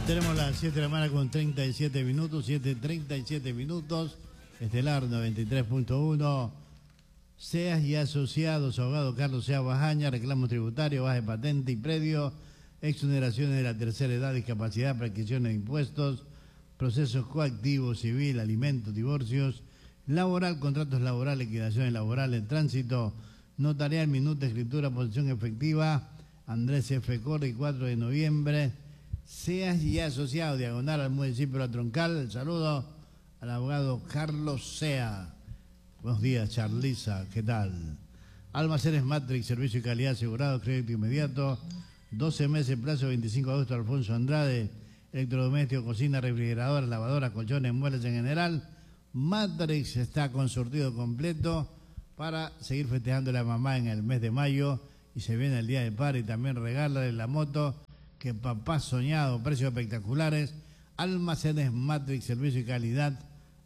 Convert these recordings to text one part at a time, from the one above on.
Tenemos las 7 de la mañana con 37 minutos, 7:37 minutos, Estelar 93.1, SEAS y asociados, abogado Carlos Sea Bajaña, reclamo tributario, baja de patente y predio, exoneraciones de la tercera edad, discapacidad, prescripciones de impuestos, procesos coactivos, civil, alimentos, divorcios, laboral, contratos laborales, liquidaciones laborales, tránsito, notarial, minuta, escritura, posesión efectiva, Andrés F. Corri, 4 de noviembre, SEAS y asociado, diagonal al municipio de La Troncal. El saludo al abogado Carlos Sea. Buenos días, Charlisa, ¿qué tal? Almacenes Matrix, servicio y calidad asegurado, crédito inmediato, 12 meses, plazo 25 de agosto, Alfonso Andrade, electrodoméstico, cocina, refrigeradora, lavadora, colchones, muebles en general. Matrix está con surtido completo para seguir festejando a la mamá en el mes de mayo, y se viene el día del padre y también regálale la moto que papá soñado, precios espectaculares. Almacenes Matrix, servicio y calidad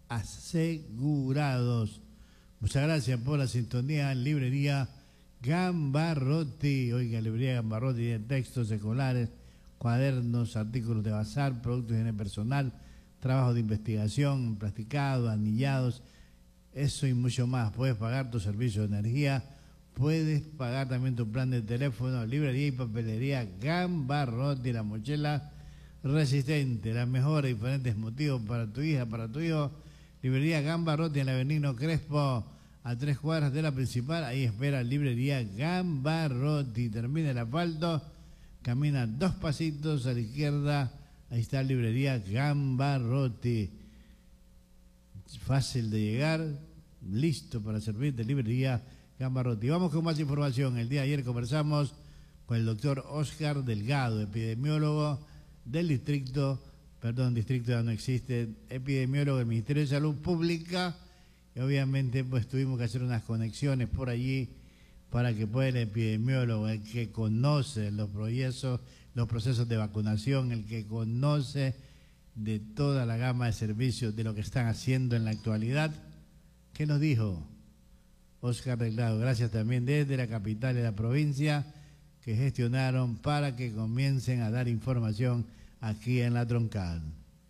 asegurados. Muchas gracias por la sintonía en Librería Gambarrotti. Oiga, Librería Gambarrotti de textos escolares, cuadernos, artículos de bazar, productos de higiene personal, trabajo de investigación, plasticados, anillados, eso y mucho más. Puedes pagar tu servicio de energía, puedes pagar también tu plan de teléfono. Librería y papelería Gambarrotti, la mochila resistente, las mejores, diferentes motivos para tu hija, para tu hijo. Librería Gambarrotti en la Avenida Crespo, a 3 cuadras de la principal. Ahí espera Librería Gambarrotti. Termina el asfalto, camina 2 pasitos a la izquierda, ahí está Librería Gambarrotti. Fácil de llegar, listo para servirte, Librería Gambarrotti. Vamos con más información. El día de ayer conversamos con el doctor Oscar Delgado, epidemiólogo del distrito ya no existe, epidemiólogo del Ministerio de Salud Pública, y obviamente pues tuvimos que hacer unas conexiones por allí para que pueda el epidemiólogo, el que conoce los procesos de vacunación, el que conoce de toda la gama de servicios de lo que están haciendo en la actualidad. ¿Qué nos dijo Oscar Delgado? Gracias también desde la capital de la provincia que gestionaron para que comiencen a dar información aquí en La Troncal.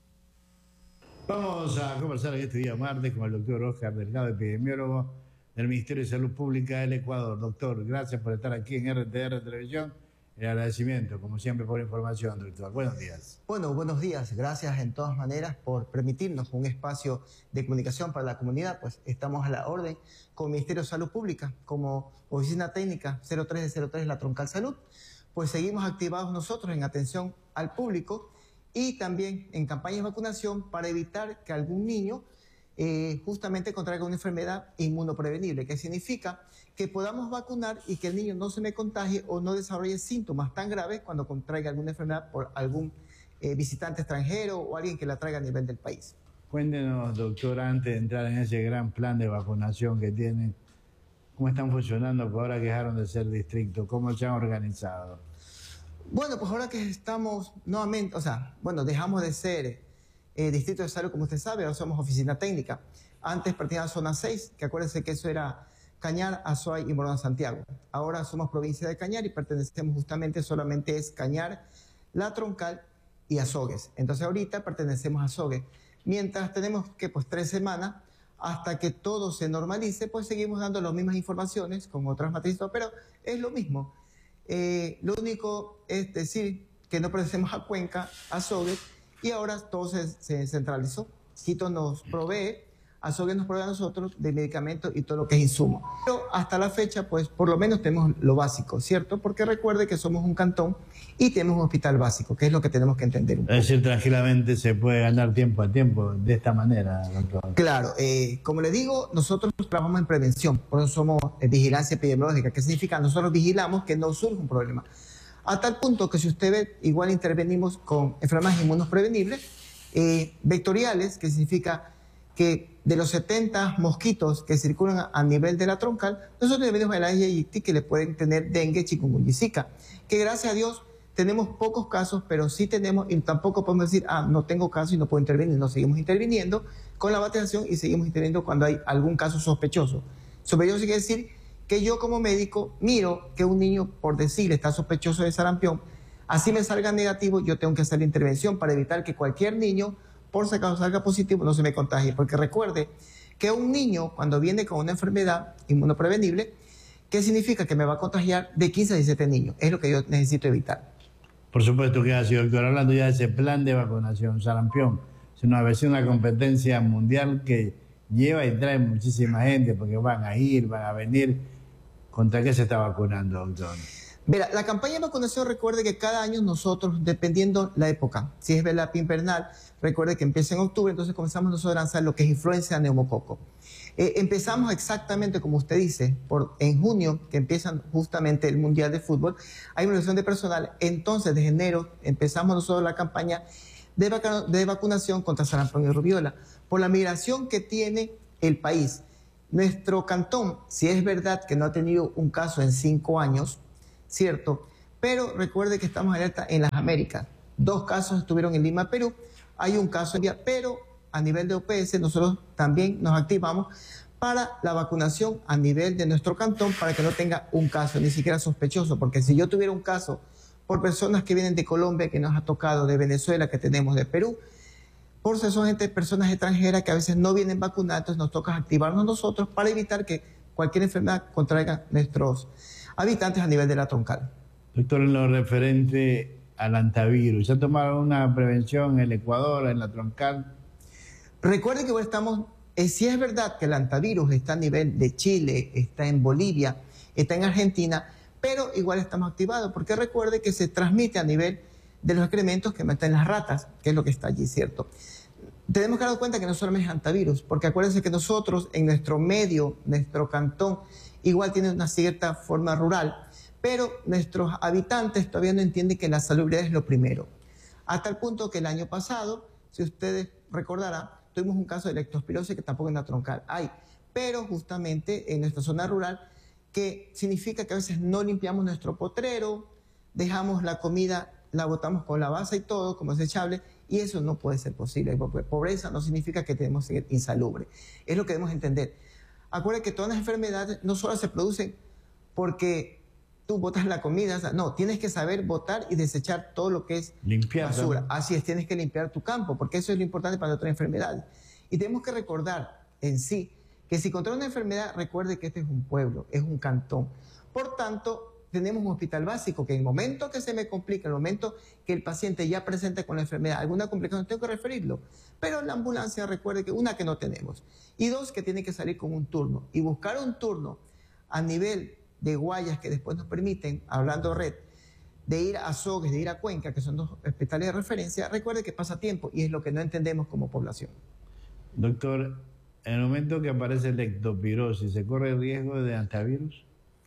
Vamos a conversar este día martes con el doctor Oscar Delgado, epidemiólogo del Ministerio de Salud Pública del Ecuador. Doctor, gracias por estar aquí en RTR Televisión. El agradecimiento, como siempre, por la información, doctor. Buenos días. Bueno, buenos días. Gracias en todas maneras por permitirnos un espacio de comunicación para la comunidad. Pues estamos a la orden con el Ministerio de Salud Pública, como Oficina Técnica 03 La Troncal Salud. Pues seguimos activados nosotros en atención al público y también en campañas de vacunación para evitar que algún niño justamente contraiga una enfermedad inmunoprevenible, que significa que podamos vacunar y que el niño no se me contagie o no desarrolle síntomas tan graves cuando contraiga alguna enfermedad por algún visitante extranjero o alguien que la traiga a nivel del país. Cuéntenos, doctor, antes de entrar en ese gran plan de vacunación que tienen, ¿cómo están funcionando ahora que dejaron de ser distrito? ¿Cómo se han organizado? Bueno, pues ahora que estamos nuevamente, dejamos de ser Distrito de Salud, como usted sabe, ahora somos Oficina Técnica. Antes pertenecíamos a Zona 6, que acuérdense que eso era Cañar, Azuay y Morona, Santiago. Ahora somos provincia de Cañar y pertenecemos solamente es Cañar, La Troncal y Azogues. Entonces ahorita pertenecemos a Azogues. Mientras tenemos que 3 semanas hasta que todo se normalice, pues seguimos dando las mismas informaciones con otras matrices, pero es lo mismo. Lo único es decir que no pertenecemos a Cuenca, a Azogues, y ahora todo se centralizó. Quito nos provee, Azogues nos provee a nosotros de medicamentos y todo lo que es insumo. Pero hasta la fecha, pues por lo menos tenemos lo básico, ¿cierto? Porque recuerde que somos un cantón y tenemos un hospital básico, que es lo que tenemos que entender un poco. Es decir, tranquilamente se puede ganar tiempo a tiempo de esta manera, doctor. Claro, como le digo, nosotros trabajamos en prevención, por eso somos vigilancia epidemiológica. ¿Qué significa? Nosotros vigilamos que no surja un problema. A tal punto que si usted ve, igual intervenimos con enfermedades inmunoprevenibles, vectoriales, que significa que de los 70 mosquitos que circulan a nivel de La Troncal, nosotros intervenimos el Aedes aegypti, que le pueden tener dengue, chikungunya y zika, que gracias a Dios tenemos pocos casos, pero sí tenemos, y tampoco podemos decir, no tengo caso y no puedo intervenir. No, seguimos interviniendo con la vacunación y seguimos interviniendo cuando hay algún caso sospechoso. Sospechoso quiere decir que yo como médico miro que un niño, por decir, está sospechoso de sarampión, Así me salga negativo, yo tengo que hacer la intervención para evitar que cualquier niño, por si acaso salga positivo, no se me contagie. Porque recuerde que un niño, cuando viene con una enfermedad inmunoprevenible, ¿qué significa? Que me va a contagiar de 15 a 17 niños. Es lo que yo necesito evitar. Por supuesto que así, doctor. Hablando ya de ese plan de vacunación, sarampión, es una competencia mundial que lleva y trae muchísima gente porque van a ir, van a venir. ¿Contra qué se está vacunando, doctor? Verá, la campaña de vacunación, recuerde que cada año nosotros, dependiendo la época, si es la invernal, recuerde que empieza en octubre, entonces comenzamos nosotros a lanzar lo que es influenza neumococo. Empezamos exactamente como usted dice, en junio, que empiezan justamente el Mundial de Fútbol, hay una reducción de personal, entonces de enero empezamos nosotros la campaña de vacunación contra sarampión y rubiola, por la migración que tiene el país. Nuestro cantón, si es verdad que no ha tenido un caso en 5 años, ¿cierto? Pero recuerde que estamos alerta en las Américas. 2 casos estuvieron en Lima, Perú, hay un caso en Vía, pero a nivel de OPS nosotros también nos activamos para la vacunación a nivel de nuestro cantón para que no tenga un caso, ni siquiera sospechoso, porque si yo tuviera un caso por personas que vienen de Colombia, que nos ha tocado, de Venezuela, que tenemos de Perú, por eso son personas extranjeras que a veces no vienen vacunadas, entonces nos toca activarnos nosotros para evitar que cualquier enfermedad contraiga nuestros habitantes a nivel de la troncal. Doctor, en lo referente al antivirus, ¿se ha tomado una prevención en el Ecuador, en la troncal? Recuerde que estamos, si es verdad que el antivirus está a nivel de Chile, está en Bolivia, está en Argentina, pero igual estamos activados, porque recuerde que se transmite a nivel de los excrementos que meten las ratas, que es lo que está allí, ¿cierto? Tenemos que dar cuenta que no solamente es antivirus, porque acuérdense que nosotros en nuestro medio, nuestro cantón, igual tiene una cierta forma rural, pero nuestros habitantes todavía no entienden que la salubridad es lo primero. Hasta el punto que el año pasado, si ustedes recordarán, tuvimos un caso de leptospirosis que tampoco en la troncal hay, pero justamente en nuestra zona rural, que significa que a veces no limpiamos nuestro potrero, dejamos la comida, la botamos con la base y todo como desechable, y eso no puede ser posible, porque pobreza no significa que tenemos que ser insalubre. Es lo que debemos entender. Acuérdense que todas las enfermedades no solo se producen porque tú botas la comida, o sea, no, tienes que saber botar y desechar todo lo que es basura. Así es, tienes que limpiar tu campo, porque eso es lo importante para otras enfermedades. Y tenemos que recordar en sí que si controla una enfermedad, recuerde que este es un pueblo, es un cantón. Por tanto, tenemos un hospital básico que en el momento que se me complica, en el momento que el paciente ya presenta con la enfermedad alguna complicación, tengo que referirlo. Pero la ambulancia, recuerde que una, que no tenemos, y 2, que tiene que salir con un turno. Y buscar un turno a nivel de Guayas que después nos permiten, hablando red, de ir a Sogues, de ir a Cuenca, que son 2 hospitales de referencia, recuerde que pasa tiempo y es lo que no entendemos como población. Doctor, en el momento que aparece la ectopirosis, ¿se corre el riesgo de antivirus?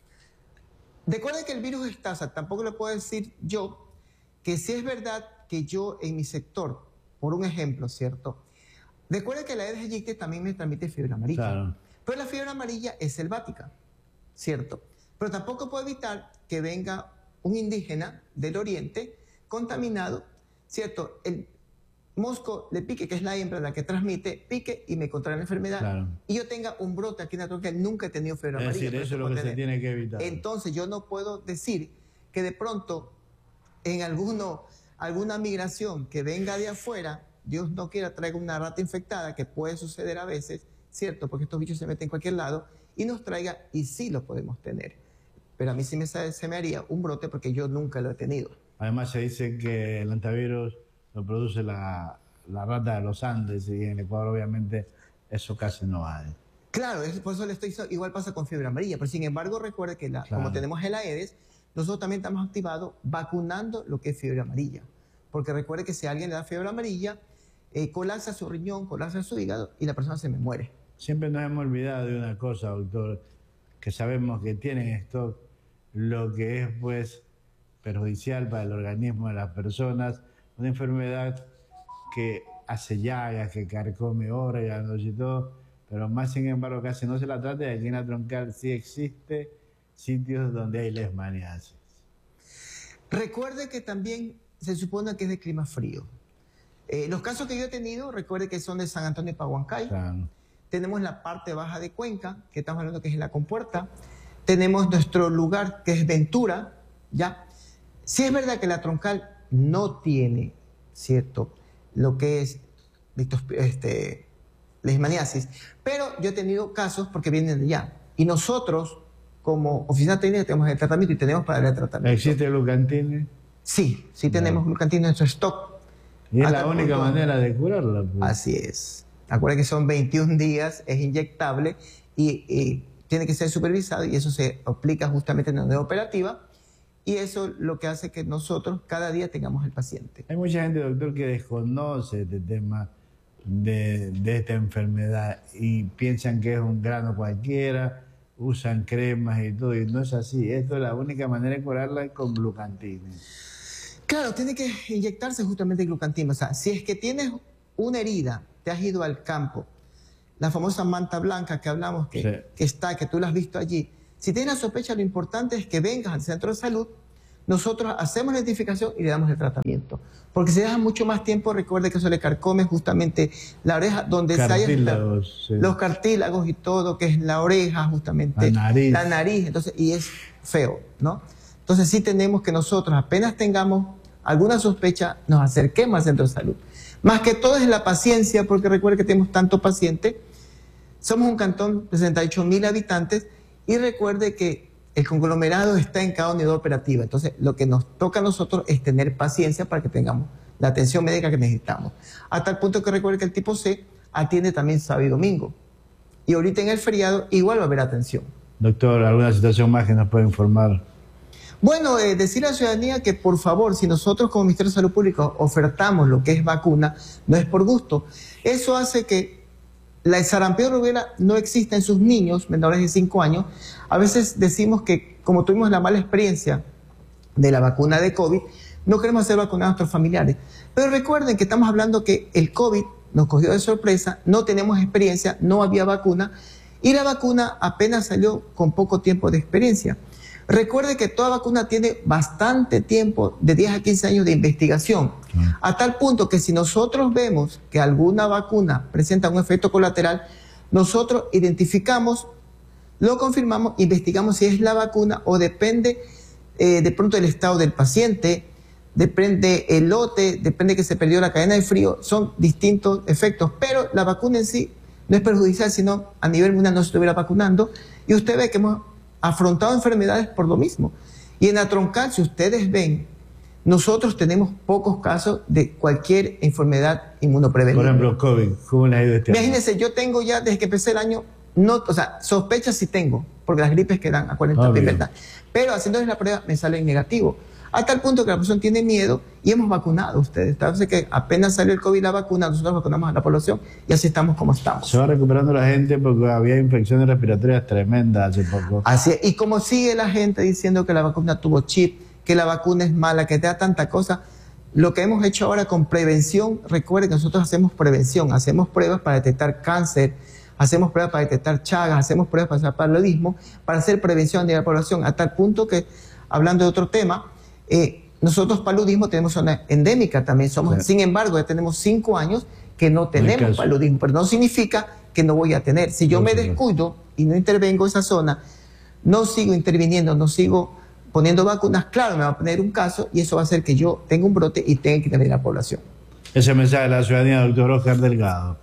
Recuerde que el virus está, o sea, tampoco le puedo decir yo que si es verdad que yo en mi sector, por un ejemplo, ¿cierto? Recuerde que la Aedes aegypti también me transmite fiebre amarilla. Claro. Pero la fiebre amarilla es selvática, ¿cierto? Pero tampoco puedo evitar que venga un indígena del oriente contaminado, ¿cierto? El mosco le pique, que es la hembra la que transmite, pique y me contrae la enfermedad. Claro. Y yo tenga un brote aquí en la tronca, nunca he tenido fiebre amarilla. Es decir, eso es lo que se tiene que evitar. Entonces yo no puedo decir que de pronto en alguna migración que venga de afuera, Dios no quiera, traiga una rata infectada, que puede suceder a veces, ¿cierto? Porque estos bichos se meten en cualquier lado, y nos traiga, y sí lo podemos tener. Pero a mí sí se me haría un brote porque yo nunca lo he tenido. Además se dice que el antivirus lo produce la rata de los Andes, y en el Ecuador obviamente eso casi no hay. Claro, por eso le estoy diciendo, igual pasa con fiebre amarilla, pero sin embargo recuerde que claro, como tenemos el Aedes, nosotros también estamos activados vacunando lo que es fiebre amarilla. Porque recuerde que si a alguien le da fiebre amarilla, colapsa su riñón, colapsa su hígado y la persona se me muere. Siempre nos hemos olvidado de una cosa, doctor, que sabemos que tienen stock lo que es pues perjudicial para el organismo de las personas, una enfermedad que hace llagas, que carcome órganos y todo, pero más sin embargo casi no se la trata, y aquí en la troncal sí existe sitios donde hay leishmaniasis. Recuerde que también se supone que es de clima frío. Los casos que yo he tenido, recuerde que son de San Antonio y Pahuancay. Claro. Tenemos la parte baja de Cuenca, que estamos hablando que es en la Compuerta. Tenemos nuestro lugar que es Ventura, ¿ya? Sí es verdad que la troncal no tiene, ¿cierto?, lo que es leishmaniasis, pero yo he tenido casos porque vienen de allá. Y nosotros, como oficina técnica, tenemos el tratamiento y tenemos para darle tratamiento. ¿Existe glucantine? Sí, sí tenemos glucantine en nuestro stock. Y es la única manera de curarla. Pues. Así es. Acuérdense que son 21 días, es inyectable y tiene que ser supervisado, y eso se aplica justamente en la unidad operativa, y eso lo que hace que nosotros cada día tengamos el paciente. Hay mucha gente, doctor, que desconoce este tema de esta enfermedad y piensan que es un grano cualquiera, usan cremas y todo, y no es así. Esto es la única manera de curarla con glucantine. Claro, tiene que inyectarse justamente glucantine. O sea, si es que tienes una herida, te has ido al campo, la famosa manta blanca que hablamos, que tú la has visto allí. Si tienes la sospecha, lo importante es que vengas al centro de salud, nosotros hacemos la identificación y le damos el tratamiento. Porque si deja mucho más tiempo, recuerde que eso le carcome justamente la oreja, donde los cartílagos y todo, que es la oreja, justamente la nariz, entonces, y es feo, ¿no? Entonces sí tenemos que nosotros, apenas tengamos alguna sospecha, nos acerquemos al centro de salud. Más que todo es la paciencia, porque recuerde que tenemos tantos pacientes. Somos un cantón de 68.000 habitantes, y recuerde que el conglomerado está en cada unidad operativa. Entonces, lo que nos toca a nosotros es tener paciencia para que tengamos la atención médica que necesitamos. Hasta el punto que recuerde que el tipo C atiende también sábado y domingo. Y ahorita en el feriado igual va a haber atención. Doctor, ¿alguna situación más que nos pueda informar? Bueno, decir a la ciudadanía que por favor, si nosotros como Ministerio de Salud Pública ofertamos lo que es vacuna, no es por gusto. Eso hace que el sarampión y rubiola no exista en sus niños menores de 5 años. A veces decimos que como tuvimos la mala experiencia de la vacuna de COVID, no queremos hacer vacunar a nuestros familiares. Pero recuerden que estamos hablando que el COVID nos cogió de sorpresa, no tenemos experiencia, no había vacuna, y la vacuna apenas salió con poco tiempo de experiencia. Recuerde que toda vacuna tiene bastante tiempo, de 10 a 15 años de investigación, a tal punto que si nosotros vemos que alguna vacuna presenta un efecto colateral, nosotros identificamos, lo confirmamos, investigamos si es la vacuna o depende de pronto del estado del paciente, depende el lote, depende que se perdió la cadena de frío, son distintos efectos, pero la vacuna en sí no es perjudicial, sino a nivel mundial no se estuviera vacunando, y usted ve que hemos afrontado enfermedades por lo mismo. Y en la troncal, si ustedes ven, nosotros tenemos pocos casos de cualquier enfermedad inmunoprevenible. Por ejemplo, COVID, ¿cómo le ha ido este año? Imagínense, yo tengo ya, desde que empecé el año, sospechas sí tengo, porque las gripes quedan a 40 ¿verdad? Pero haciéndoles la prueba me sale negativo. A tal punto que la población tiene miedo y hemos vacunado a ustedes. Entonces que apenas salió el COVID la vacuna, nosotros vacunamos a la población y así estamos como estamos. Se va recuperando la gente porque había infecciones respiratorias tremendas hace poco. Así es. Y como sigue la gente diciendo que la vacuna tuvo chip, que la vacuna es mala, que te da tanta cosa, lo que hemos hecho ahora con prevención, recuerden que nosotros hacemos prevención, hacemos pruebas para detectar cáncer, hacemos pruebas para detectar chagas, hacemos pruebas para hacer paludismo, para hacer prevención de la población, a tal punto que, hablando de otro tema, nosotros paludismo tenemos zona endémica también, sin embargo ya tenemos 5 años que no tenemos paludismo, pero no significa que no voy a tener. Si yo me descuido y no intervengo en esa zona, no sigo interviniendo, no sigo poniendo vacunas, claro, me va a poner un caso y eso va a hacer que yo tenga un brote y tenga que tener la población. Ese mensaje de la ciudadanía, doctor Oscar Delgado.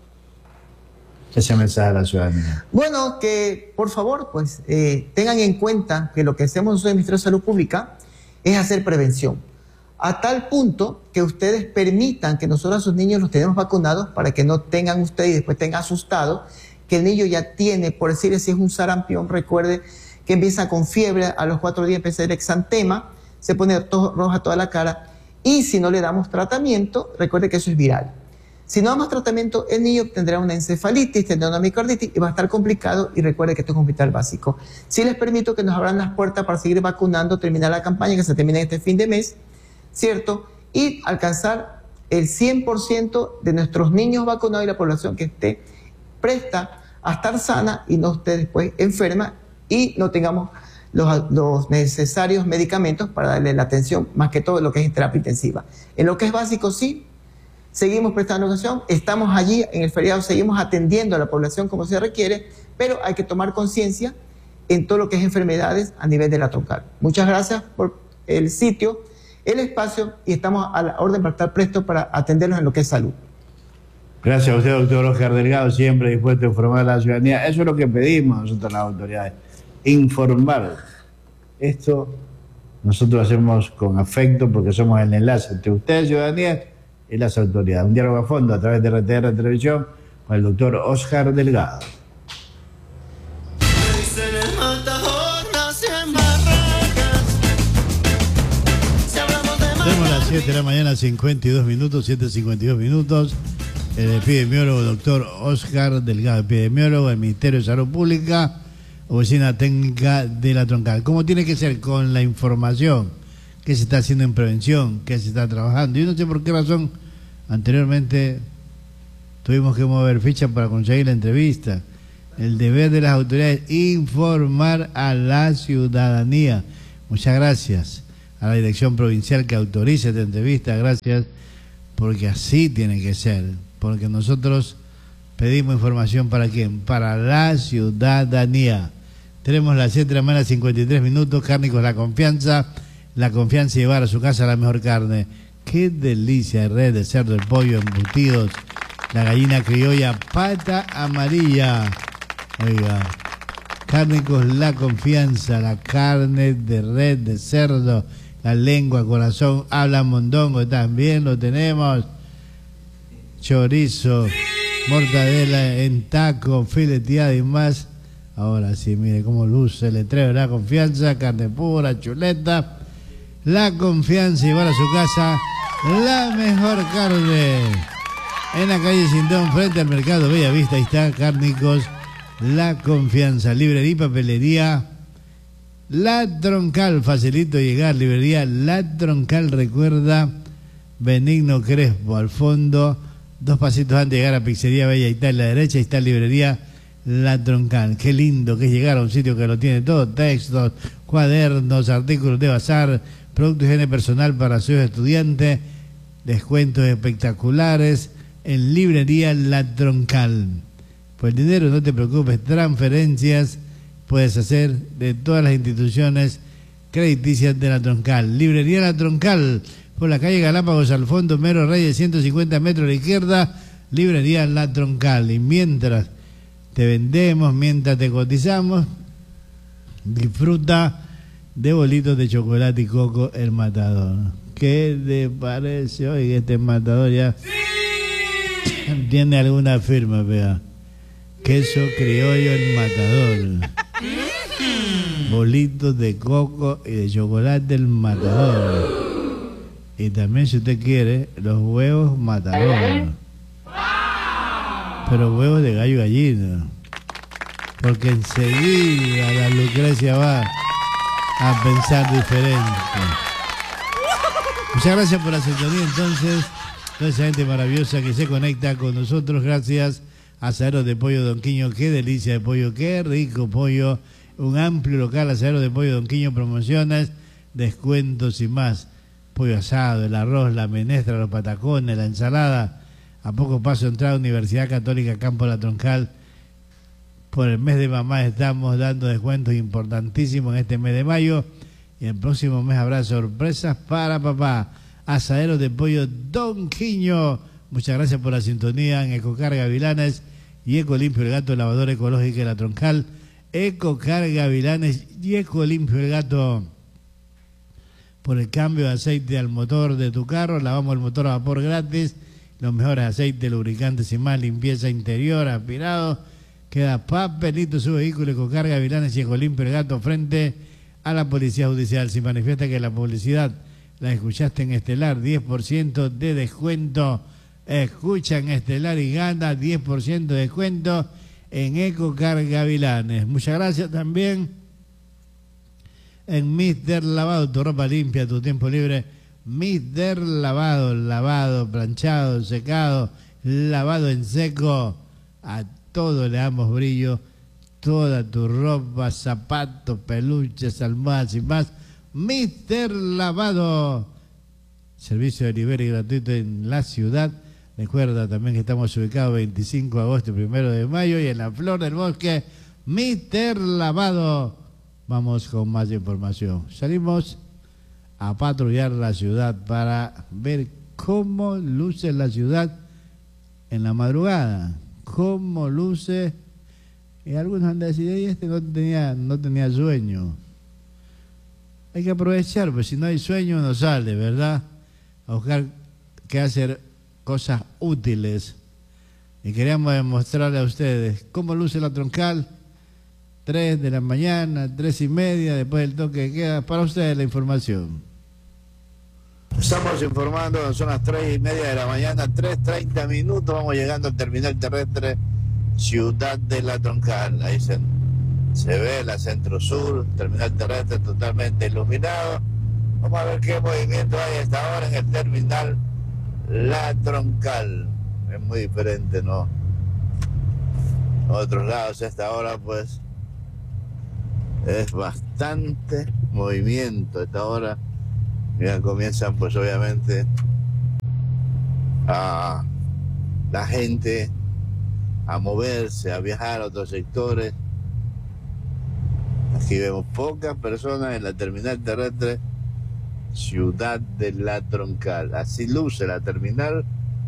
Ese mensaje de la ciudadanía. Bueno, que por favor, pues tengan en cuenta que lo que hacemos nosotros en el Ministerio de Salud Pública es hacer prevención, a tal punto que ustedes permitan que nosotros a sus niños los tenemos vacunados para que no tengan ustedes y después tengan asustados que el niño ya tiene, por decirle, si es un sarampión, recuerde que empieza con fiebre, a los 4 días empieza el exantema, se pone roja toda la cara, y si no le damos tratamiento, recuerde que eso es viral. Si no damos tratamiento, el niño tendrá una encefalitis, tendrá una miocarditis y va a estar complicado, y recuerde que esto es un hospital básico. Sí les permito que nos abran las puertas para seguir vacunando, terminar la campaña que se termina este fin de mes, ¿cierto? Y alcanzar el 100% de nuestros niños vacunados y la población que esté presta a estar sana y no esté después enferma y no tengamos los necesarios medicamentos para darle la atención, más que todo lo que es terapia intensiva. En lo que es básico, sí. Seguimos prestando atención, estamos allí en el feriado, seguimos atendiendo a la población como se requiere, pero hay que tomar conciencia en todo lo que es enfermedades a nivel de la troncal. Muchas gracias por el sitio el espacio y estamos a la orden para estar prestos para atendernos en lo que es salud. Gracias a usted, doctor Oscar Delgado, siempre dispuesto a informar a la ciudadanía. Eso es lo que pedimos nosotros las autoridades, informar. Esto nosotros hacemos con afecto porque somos el enlace entre ustedes, ciudadanía, y las autoridades. Un diálogo a fondo a través de RTR Televisión con el doctor Oscar Delgado. Tenemos las 7 de la mañana, 52 minutos, 7:52 minutos. El epidemiólogo doctor Oscar Delgado, epidemiólogo del Ministerio de Salud Pública, Oficina Técnica de la Troncal. ¿Cómo tiene que ser con la información? ¿Qué se está haciendo en prevención? ¿Qué se está trabajando? Yo no sé por qué razón anteriormente tuvimos que mover fichas para conseguir la entrevista. El deber de las autoridades, informar a la ciudadanía. Muchas gracias a la dirección provincial que autoriza esta entrevista. Gracias, porque así tiene que ser. Porque nosotros pedimos información ¿para quién? Para la ciudadanía. Tenemos las 7 de la mañana, 53 minutos. Cárnicos La Confianza de llevar a su casa la mejor carne. Qué delicia de red, de cerdo, el pollo, embutidos, la gallina criolla, pata amarilla. Oiga, Cárnicos La Confianza, la carne de red, de cerdo, la lengua, corazón, habla mondongo, también lo tenemos. Chorizo, mortadela en taco, fileteada y más. Ahora sí, mire cómo luce el letrero, La Confianza, carne pura, chuleta. La Confianza, llevar a su casa la mejor carne. En la calle Sindón, frente al mercado Bellavista, ahí está Cárnicos La Confianza. Librería y papelería La Troncal, facilito llegar. Librería La Troncal, recuerda, Benigno Crespo, al fondo, 2 pasitos antes de llegar a Pizzería Bella Italia, a la derecha, ahí está Librería La Troncal. Qué lindo que es llegar a un sitio que lo tiene todo: textos, cuadernos, artículos de bazar, productos de higiene personal para sus estudiantes, descuentos espectaculares en Librería La Troncal. Por el dinero no te preocupes, transferencias puedes hacer de todas las instituciones crediticias de La Troncal. Librería La Troncal, por la calle Galápagos al fondo, Mero Reyes, 150 metros a la izquierda, Librería La Troncal. Y mientras te vendemos, mientras te cotizamos, disfruta de bolitos de chocolate y coco El Matador. ¿Qué te parece hoy este Matador ya tiene alguna firma, vea? Queso criollo El Matador, bolitos de coco y de chocolate El Matador. Y también, si usted quiere, los huevos Matador, pero huevos de gallo y gallina, porque enseguida la Lucrecia va a pensar diferente. Muchas gracias por la sintonía, entonces, toda esa gente maravillosa que se conecta con nosotros. Gracias a Asaderos de Pollo Don Quiño, qué delicia de pollo, qué rico pollo, un amplio local. Asaderos de Pollo Don Quiño, promociones, descuentos y más. Pollo asado, el arroz, la menestra, los patacones, la ensalada. A poco paso entrada Universidad Católica Campo La Troncal. Por el mes de mamá estamos dando descuentos importantísimos en este mes de mayo. Y el próximo mes habrá sorpresas para papá. Asaderos de Pollo Don Quiño. Muchas gracias por la sintonía en Ecocar Gavilanes y Ecolimpio El Gato, lavadora ecológica de La Troncal. Ecocar Gavilanes y Ecolimpio El Gato. Por el cambio de aceite al motor de tu carro, lavamos el motor a vapor gratis, los mejores aceites, lubricantes y más, limpieza interior, aspirado, queda papelito su vehículo. Ecocar Gavilanes y Ecolimpio El Gato, frente a la Policía Judicial. Si manifiesta que la publicidad la escuchaste en Estelar, 10% de descuento. Escucha en Estelar y gana 10% de descuento en Ecocar Gavilanes. Muchas gracias también en Mister Lavado, tu ropa limpia, tu tiempo libre. Mister Lavado, lavado, planchado, secado, lavado en seco. A todo le damos brillo. Toda tu ropa, zapatos, peluches, almohadas y más. Mister Lavado. Servicio de delivery gratuito en la ciudad. Recuerda también que estamos ubicados 25 de agosto y 1 de mayo y en la Flor del Bosque. Mister Lavado. Vamos con más información. Salimos a patrullar la ciudad para ver cómo luce la ciudad en la madrugada, cómo luce. Y algunos han decidido, y no tenía sueño. Hay que aprovechar, pues si no hay sueño no sale, ¿verdad? A buscar que hacer cosas útiles. Y queríamos demostrarle a ustedes cómo luce la troncal. 3 de la mañana, 3:30, después del toque de queda. Para ustedes la información. Estamos informando, son las 3:30 de la mañana, 3:30 minutos. Vamos llegando al terminal terrestre Ciudad de la Troncal. Ahí se ve la Centro Sur, terminal terrestre totalmente iluminado. Vamos a ver qué movimiento hay a esta hora en el terminal La Troncal. Es muy diferente, ¿no? A otros lados a esta hora, pues, es bastante movimiento. A esta hora ya comienzan, pues, obviamente, a la gente a moverse, a viajar a otros sectores. Aquí vemos pocas personas en la terminal terrestre Ciudad de la Troncal. Así luce la terminal.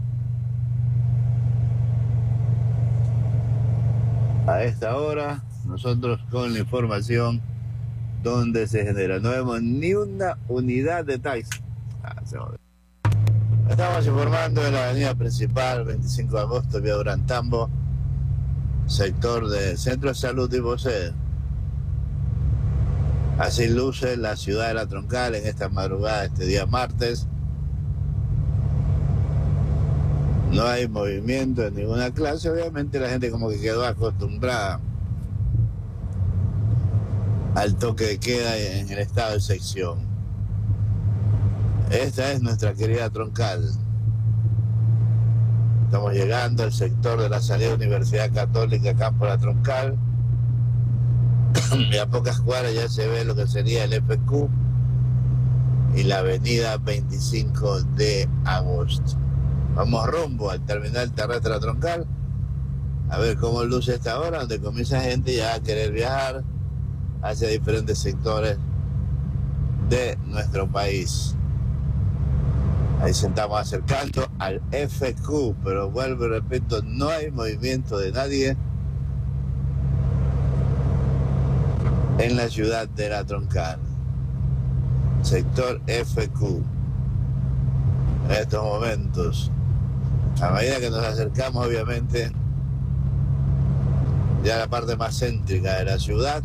A esta hora, nosotros con la información donde se genera. No vemos ni una unidad de taxi. Estamos informando de la avenida principal, 25 de agosto, vía Durantambo, sector del Centro de Salud y Bosé. Así luce la ciudad de la Troncal en esta madrugada, este día martes. No hay movimiento de ninguna clase, obviamente la gente como que quedó acostumbrada al toque de queda en el estado de excepción. Esta es nuestra querida Troncal. Estamos llegando al sector de la salida Universidad Católica Campo La Troncal. Y a pocas cuadras ya se ve lo que sería el FQ y la avenida 25 de agosto. Vamos rumbo al terminal terrestre La Troncal a ver cómo luce esta hora, donde comienza gente ya a querer viajar hacia diferentes sectores de nuestro país. Ahí se estamos acercando al FQ, pero vuelvo y repito, no hay movimiento de nadie en la ciudad de la Troncal. Sector FQ. En estos momentos, a medida que nos acercamos, obviamente, ya a la parte más céntrica de la ciudad,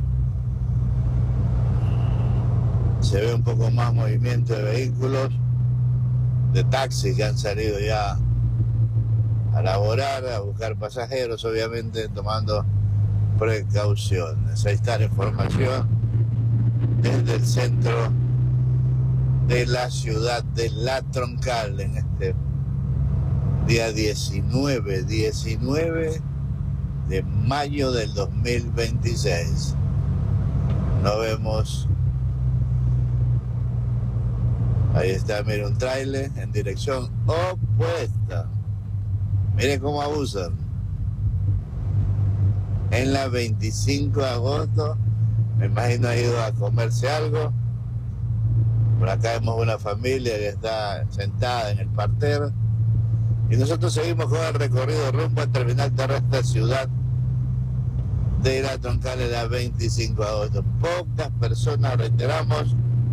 se ve un poco más movimiento de vehículos, de taxis que han salido ya a laborar, a buscar pasajeros, obviamente tomando precauciones. Ahí está la información desde el centro de la ciudad de La Troncal en este día 19 de mayo del 2026. No vemos. Ahí está, mire, un tráiler en dirección opuesta. Mire cómo abusan. En la 25 de agosto, me imagino ha ido a comerse algo. Por acá vemos una familia que está sentada en el parterre. Y nosotros seguimos con el recorrido rumbo al terminal terrestre Ciudad de La Troncal en la 25 de agosto. Pocas personas, reiteramos,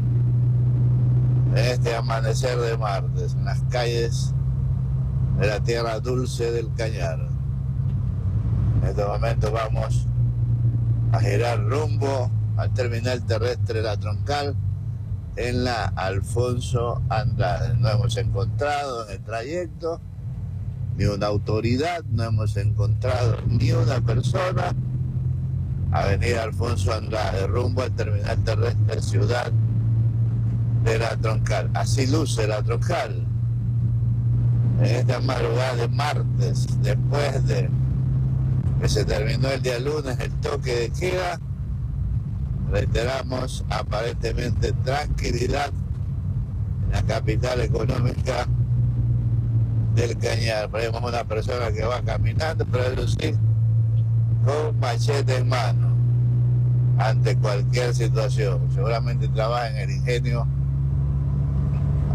en este amanecer de martes, en las calles de la tierra dulce del Cañar. En este momento vamos a girar rumbo al terminal terrestre La Troncal en la Alfonso Andrade. No hemos encontrado en el trayecto ni una autoridad, no hemos encontrado ni una persona. Avenida Alfonso Andrade, rumbo al terminal terrestre Ciudad de La Troncal. Así luce La Troncal en esta madrugada de martes, después de que se terminó el día lunes el toque de queda. Reiteramos, aparentemente tranquilidad en la capital económica del Cañar. Vemos una persona que va caminando, pero eso sí, con machete en mano ante cualquier situación. Seguramente trabaja en el ingenio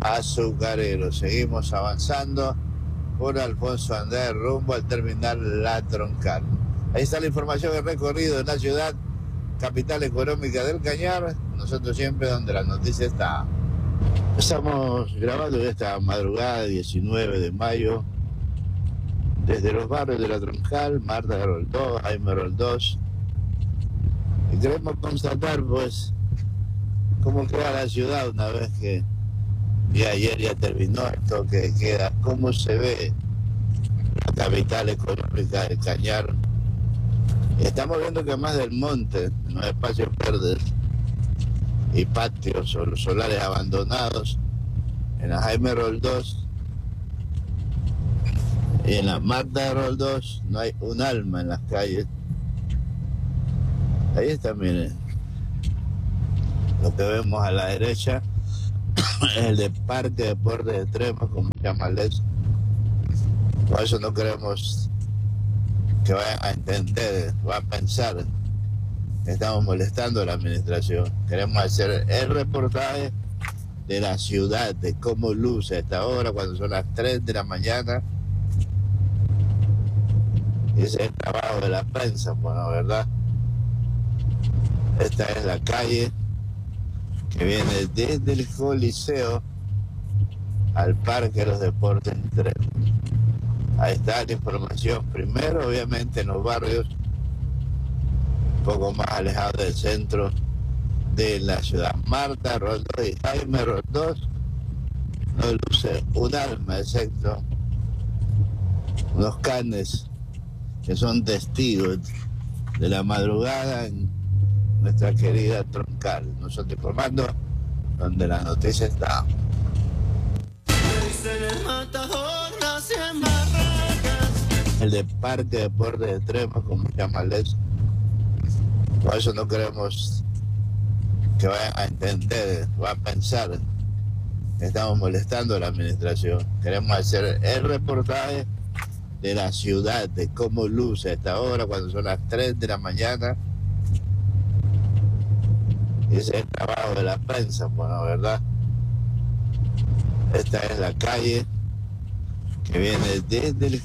Azucarero. Seguimos avanzando por Alfonso Andrés rumbo al terminal La Troncal. Ahí está la información del recorrido de la ciudad, capital económica del Cañar. Nosotros siempre donde la noticia está. Estamos grabando esta madrugada 19 de mayo desde los barrios de La Troncal, Marta Roldós, Jaime Roldós. Y queremos constatar pues cómo queda la ciudad una vez que ayer ya terminó el toque de queda, cómo se ve la capital económica del Cañar. Estamos viendo que más del monte, en los espacios verdes y patios o los solares abandonados, en la Jaime Roldós y en la Marta Roldós no hay un alma en las calles. Ahí está, miren, lo que vemos a la derecha es el de Parque Deportes Extremos, como se llama eso. Por eso no queremos que vayan a entender o a pensar que estamos molestando a la administración. Queremos hacer el reportaje de la ciudad, de cómo luce a esta hora, cuando son las 3 de la mañana. Y ese es el trabajo de la prensa, bueno, ¿verdad? Esta es la calle que viene desde el Coliseo al Parque de los Deportes Extremos. Ahí está la información. Primero, obviamente, en los barrios un poco más alejados del centro de la ciudad. Marta Roldós y Jaime Roldós no luce un alma, excepto unos canes que son testigos de la madrugada en nuestra querida Troncal. Nosotros informando donde la noticia está. El de Parque Deportes Extremos, como se llama eso. Por eso no queremos que vayan a entender o a pensar que estamos molestando a la administración. Queremos hacer el reportaje de la ciudad, de cómo luce a esta hora, cuando son las 3 de la mañana. Y ese es el trabajo de la prensa, bueno, ¿verdad? Esta es la calle que viene desde el